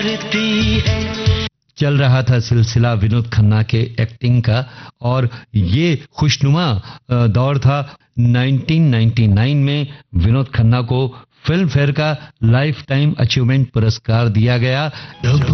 करती है। चल रहा था सिलसिला विनोद खन्ना के एक्टिंग का और ये खुशनुमा दौर था। 1999 में विनोद खन्ना को फिल्म फेयर का लाइफ टाइम अचीवमेंट पुरस्कार दिया गया।